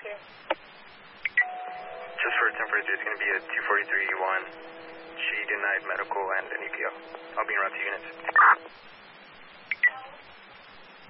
Just for 1043, it's going to be a 243-1. She denied medical and an EPO. I'll be around 2 units.